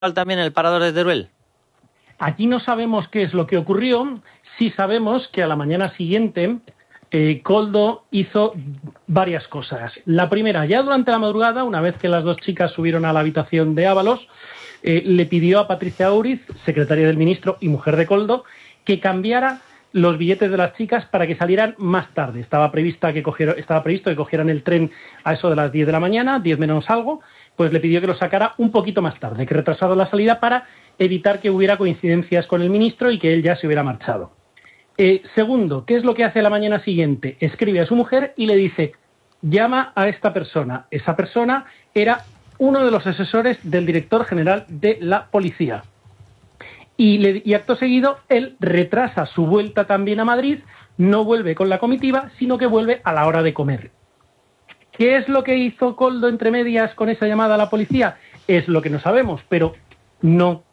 también en el parador de Teruel? Aquí no sabemos qué es lo que ocurrió. Sí sabemos que a la mañana siguiente Koldo hizo varias cosas. La primera, ya durante la madrugada, una vez que las dos chicas subieron a la habitación de Ábalos, le pidió a Patricia Auriz, secretaria del ministro y mujer de Koldo, que cambiara los billetes de las chicas para que salieran más tarde. Estaba previsto que cogieran el tren a eso de las 10 de la mañana, 10 menos algo, pues le pidió que lo sacara un poquito más tarde, que retrasara la salida para evitar que hubiera coincidencias con el ministro y que él ya se hubiera marchado. Segundo, ¿qué es lo que hace la mañana siguiente? Escribe a su mujer y le dice, llama a esta persona. Esa persona era uno de los asesores del director general de la policía. Y acto seguido, él retrasa su vuelta también a Madrid, no vuelve con la comitiva, sino que vuelve a la hora de comer. ¿Qué es lo que hizo Koldo entre medias con esa llamada a la policía? Es lo que no sabemos, pero no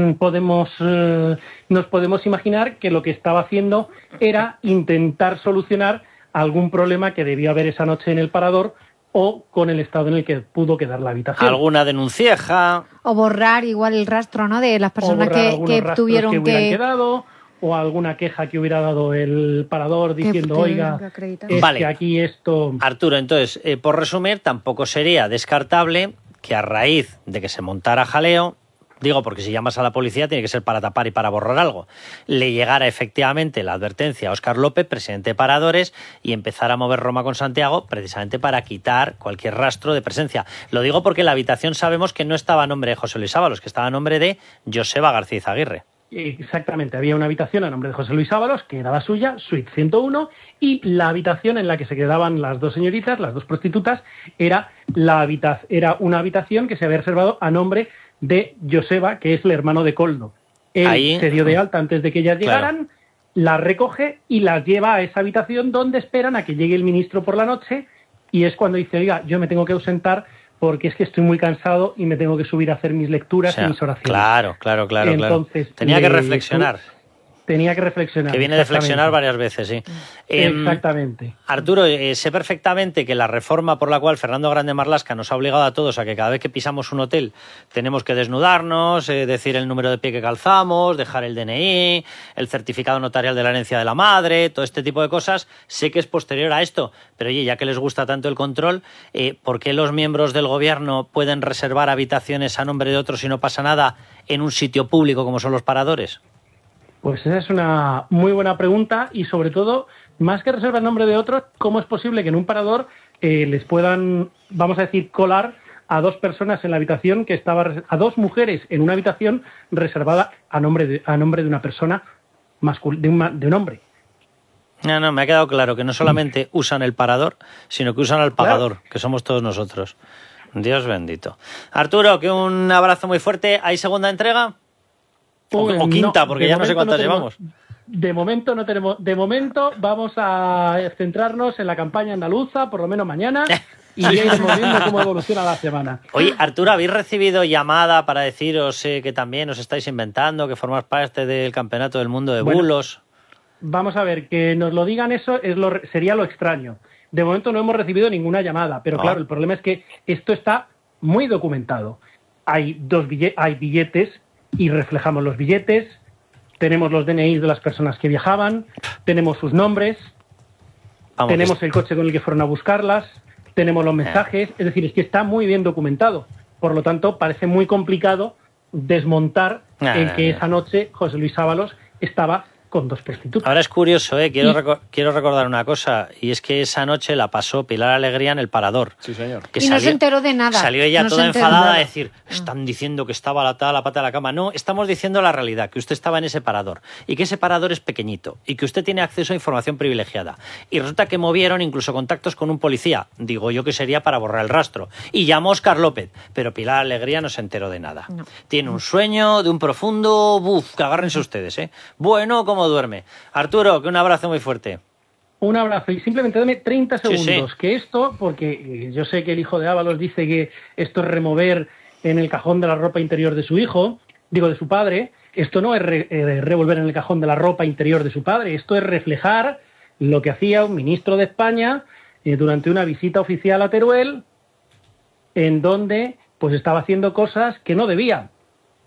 nos podemos imaginar que lo que estaba haciendo era intentar solucionar algún problema que debió haber esa noche en el parador o con el estado en el que pudo quedar la habitación. ¿Alguna denuncieja? O borrar igual el rastro, ¿no?, de las personas que tuvieron que hubieran quedado, o alguna queja que hubiera dado el parador diciendo, oiga, vale, que aquí esto... Arturo, entonces, por resumir, tampoco sería descartable que a raíz de que se montara jaleo, digo porque si llamas a la policía tiene que ser para tapar y para borrar algo, le llegara efectivamente la advertencia a Óscar López, presidente de Paradores, y empezara a mover Roma con Santiago precisamente para quitar cualquier rastro de presencia. Lo digo porque la habitación sabemos que no estaba a nombre de José Luis Ábalos, que estaba a nombre de Joseba García Izaguirre. Exactamente, había una habitación a nombre de José Luis Ábalos, que era la suya, suite 101, y la habitación en la que se quedaban las dos señoritas, las dos prostitutas, era una habitación que se había reservado a nombre de Joseba, que es el hermano de Koldo. Él se dio de alta antes de que ellas llegaran, claro, las recoge y las lleva a esa habitación donde esperan a que llegue el ministro por la noche, y es cuando dice, oiga, yo me tengo que ausentar porque es que estoy muy cansado y me tengo que subir a hacer mis lecturas y mis oraciones. Claro. Entonces, tenía que reflexionar. Que viene de flexionar varias veces, sí. Exactamente. Arturo, sé perfectamente que la reforma por la cual Fernando Grande Marlaska nos ha obligado a todos a que cada vez que pisamos un hotel tenemos que desnudarnos, decir el número de pie que calzamos, dejar el DNI, el certificado notarial de la herencia de la madre, todo este tipo de cosas, sé que es posterior a esto, pero oye, ya que les gusta tanto el control, ¿por qué los miembros del gobierno pueden reservar habitaciones a nombre de otros y no pasa nada en un sitio público como son los paradores? Pues esa es una muy buena pregunta y sobre todo, más que reservar el nombre de otros, ¿cómo es posible que en un parador les puedan, vamos a decir, colar a dos personas en la habitación a dos mujeres en una habitación reservada a nombre de una persona de un hombre? No, me ha quedado claro que no solamente usan el parador, sino que usan al pagador, claro, que somos todos nosotros. Dios bendito. Arturo, que un abrazo muy fuerte. ¿Hay segunda entrega? O quinta, porque ya no sé cuántas llevamos. De momento no tenemos. De momento vamos a centrarnos en la campaña andaluza, por lo menos mañana, y ya iremos viendo cómo evoluciona la semana. Oye, Arturo, ¿habéis recibido llamada para deciros que también os estáis inventando, que formáis parte del Campeonato del Mundo de Bulos? Vamos a ver, que nos lo digan eso sería lo extraño. De momento no hemos recibido ninguna llamada, pero claro, el problema es que esto está muy documentado. Hay billetes y reflejamos los billetes, tenemos los DNIs de las personas que viajaban, tenemos sus nombres, tenemos el coche con el que fueron a buscarlas, tenemos los mensajes, es decir, es que está muy bien documentado. Por lo tanto, parece muy complicado desmontar que esa noche José Luis Ábalos estaba con dos prostitutas. Ahora es curioso, quiero recordar una cosa, y es que esa noche la pasó Pilar Alegría en el Parador. Sí, señor. No se enteró de nada. Salió ella toda enfadada a decir, están diciendo que estaba atada a la pata de la cama. No, estamos diciendo la realidad, que usted estaba en ese parador, y que ese parador es pequeñito, y que usted tiene acceso a información privilegiada. Y resulta que movieron incluso contactos con un policía, digo yo que sería para borrar el rastro, y llamó a Óscar López, pero Pilar Alegría no se enteró de nada. No. Tiene un sueño de un profundo, que agárrense ustedes, Bueno, ¿cómo duerme? Arturo, que un abrazo muy fuerte. Un abrazo y simplemente dame 30 segundos, sí. Que esto, porque yo sé que el hijo de Ábalos dice que esto es remover en el cajón de la ropa interior de su hijo, de su padre, esto no es revolver en el cajón de la ropa interior de su padre, esto es reflejar lo que hacía un ministro de España durante una visita oficial a Teruel, en donde pues estaba haciendo cosas que no debía.